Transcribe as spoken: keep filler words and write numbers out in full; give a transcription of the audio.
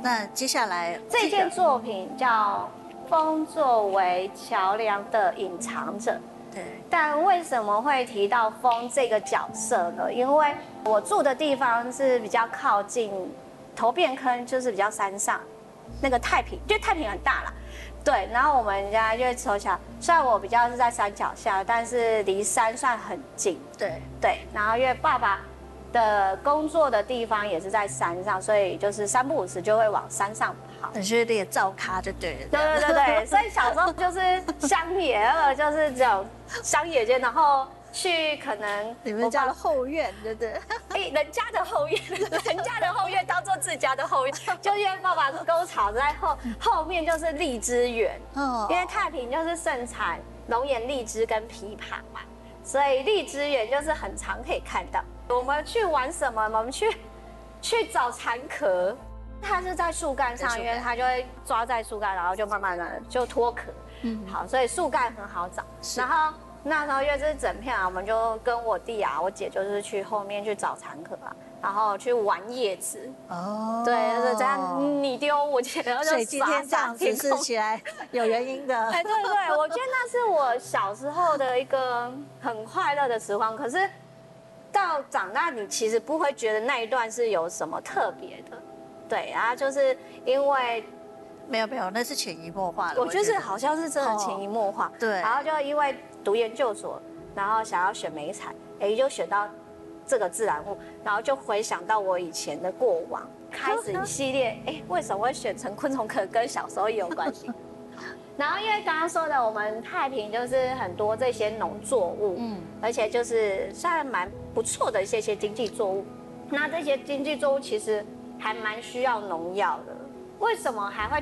那接下来这件作品叫《风作为桥梁的隐藏者》。 对， 但为什么会提到风这个角色呢？因为我住的地方是比较靠近头汴坑，就是比较山上，那个太平，就太平很大啦。对，然后我们家因为从小，虽然我比较是在山脚下，但是离山算很近。 对对，然后因为爸爸的工作的地方也是在山上，所以就是三不五时就会往山上跑。 你去练造咖就对了。 对对对对，所以小时候就是乡野，二就是这种乡野间，然后去可能你们家的后院，对不对？ 哎，人家的后院，人家的后院当做自家的后院，就因为爸爸沟槽在后后面就是荔枝园， 哦， 因为太平就是盛产龙眼荔枝跟枇杷嘛，所以荔枝园就是很常可以看到。我们去玩什么？我们去去找蚕壳。它是在树干上，因为它就会抓在树干，然后就慢慢的就脱壳。嗯，好，所以树干很好找。然后那时候因为这是整片啊，我们就跟我弟啊、我姐就是去后面去找蚕壳啊，然后去玩叶子。哦，对，就是这样你丢我捡，然后就所以今天这样子是起来有原因的。 哎，对对，我觉得那是我小时候的一个很快乐的时光。可是到长大，你其实不会觉得那一段是有什么特别的。对，然后就是因为没有没有，那是潜移默化的。 我觉得好像是真的潜移默化。 对， 然后就因为读研究所，然后想要选美彩，哎，就选到这个自然物，然后就回想到我以前的过往，开始一系列，哎，为什么会选成昆虫科，跟小时候也有关系。然后因为刚刚说的，我们太平就是很多这些农作物，嗯，而且就是算蛮不错的一些些经济作物。那这些经济作物其实还蛮需要农药的，为什么还会